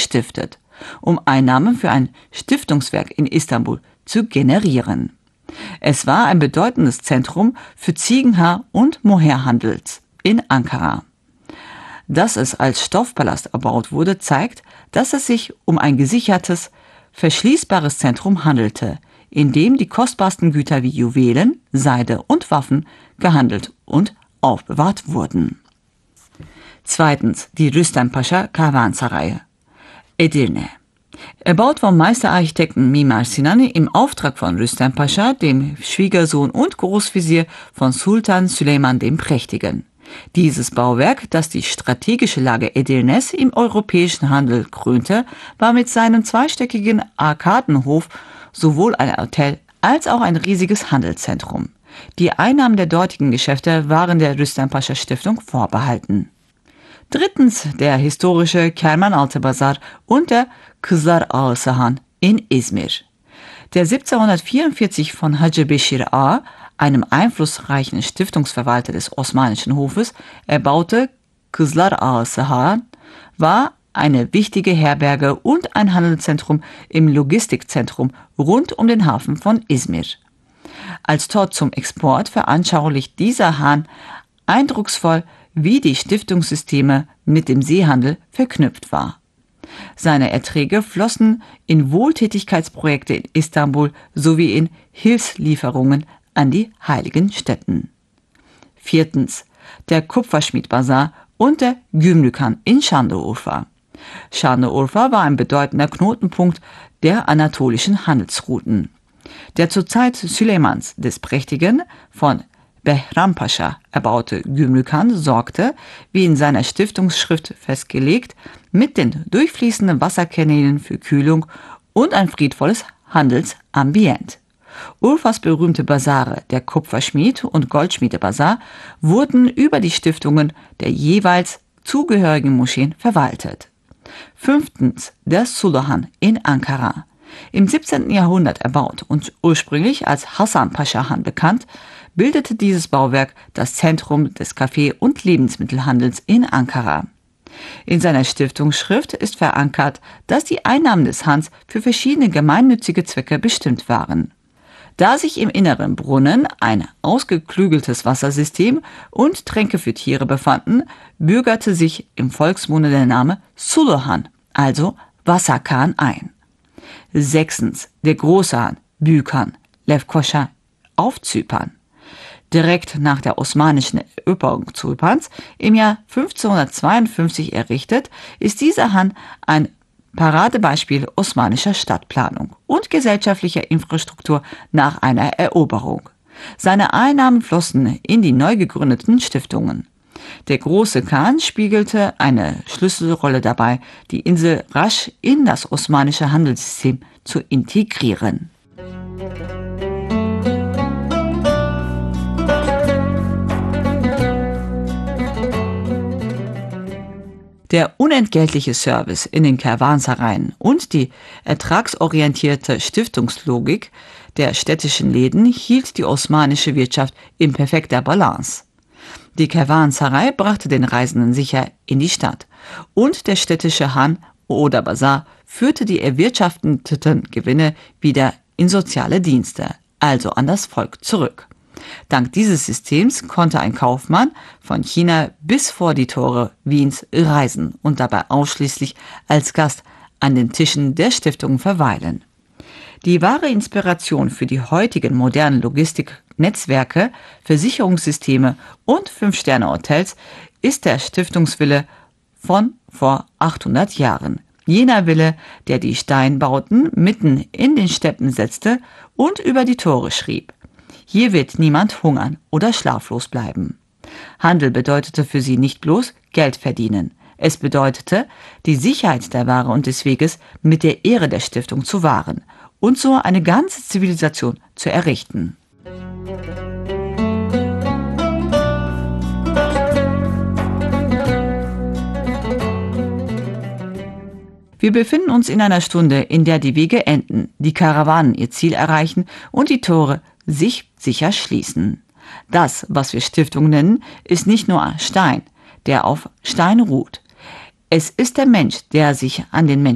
gestiftet, um Einnahmen für ein Stiftungswerk in Istanbul zu generieren. Es war ein bedeutendes Zentrum für Ziegenhaar- und Mohairhandels in Ankara. Dass es als Stoffpalast erbaut wurde, zeigt, dass es sich um ein gesichertes, verschließbares Zentrum handelte, in dem die kostbarsten Güter wie Juwelen, Seide und Waffen gehandelt und aufbewahrt wurden. Zweitens, die Rüstem Paşa Kervansaray, Edirne. Erbaut vom Meisterarchitekten Mimar Sinan im Auftrag von Rüstem Paşa, dem Schwiegersohn und Großvezier von Sultan Süleyman dem Prächtigen. Dieses Bauwerk, das die strategische Lage Edirnes im europäischen Handel krönte, war mit seinem zweistöckigen Arkadenhof sowohl ein Hotel als auch ein riesiges Handelszentrum. Die Einnahmen der dortigen Geschäfte waren der Rüstem Paşa Stiftung vorbehalten. Drittens der historische Kermenaltı Bazar und der Kızlar Ağası Han in Izmir. Der 1744 von Hacı Beşir Ağa, einem einflussreichen Stiftungsverwalter des Osmanischen Hofes, erbaute Kızlar Ağası Han war eine wichtige Herberge und ein Handelszentrum im Logistikzentrum rund um den Hafen von Izmir. Als Tor zum Export veranschaulicht dieser Hahn eindrucksvoll, wie die Stiftungssysteme mit dem Seehandel verknüpft war. Seine Erträge flossen in Wohltätigkeitsprojekte in Istanbul sowie in Hilfslieferungen an die heiligen Stätten. Viertens, der Kupferschmied-Basar und der Gümrükhan in Şanlıurfa. Şanlıurfa war ein bedeutender Knotenpunkt der anatolischen Handelsrouten. Der zur Zeit Süleymans des Prächtigen von Behram Pascha erbaute Gümrükhan sorgte, wie in seiner Stiftungsschrift festgelegt, mit den durchfließenden Wasserkanälen für Kühlung und ein friedvolles Handelsambiente. Urfas berühmte Basare, der Kupferschmied- und Goldschmiedebasar, wurden über die Stiftungen der jeweils zugehörigen Moscheen verwaltet. Fünftens, der Suluhan in Ankara. Im 17. Jahrhundert erbaut und ursprünglich als Hasan Pascha Han bekannt, bildete dieses Bauwerk das Zentrum des Kaffee- und Lebensmittelhandels in Ankara. In seiner Stiftungsschrift ist verankert, dass die Einnahmen des Hans für verschiedene gemeinnützige Zwecke bestimmt waren. Da sich im Inneren Brunnen, ein ausgeklügeltes Wassersystem und Tränke für Tiere befanden, bürgerte sich im Volksmunde der Name Suluhan, also Wasserkahn, ein. Sechstens, der große Han, Büyükhan, Lefkoşa auf Zypern. Direkt nach der osmanischen Eroberung Zyperns im Jahr 1552 errichtet, ist dieser Han ein Paradebeispiel osmanischer Stadtplanung und gesellschaftlicher Infrastruktur nach einer Eroberung. Seine Einnahmen flossen in die neu gegründeten Stiftungen. Der große Khan spiegelte eine Schlüsselrolle dabei, die Insel rasch in das osmanische Handelssystem zu integrieren. Der unentgeltliche Service in den Kervansarayen und die ertragsorientierte Stiftungslogik der städtischen Läden hielt die osmanische Wirtschaft in perfekter Balance. Die Kervansaray brachte den Reisenden sicher in die Stadt und der städtische Han oder Basar führte die erwirtschafteten Gewinne wieder in soziale Dienste, also an das Volk zurück. Dank dieses Systems konnte ein Kaufmann von China bis vor die Tore Wiens reisen und dabei ausschließlich als Gast an den Tischen der Stiftung verweilen. Die wahre Inspiration für die heutigen modernen Logistiknetzwerke, Versicherungssysteme und 5-Sterne-Hotels ist der Stiftungswille von vor 800 Jahren. Jener Wille, der die Steinbauten mitten in den Steppen setzte und über die Tore schrieb: Hier wird niemand hungern oder schlaflos bleiben. Handel bedeutete für sie nicht bloß Geld verdienen. Es bedeutete, die Sicherheit der Ware und des Weges mit der Ehre der Stiftung zu wahren und so eine ganze Zivilisation zu errichten. Wir befinden uns in einer Stunde, in der die Wege enden, die Karawanen ihr Ziel erreichen und die Tore sich sicher schließen. Das, was wir Stiftung nennen, ist nicht nur Stein, der auf Stein ruht. Es ist der Mensch, der sich an den Menschen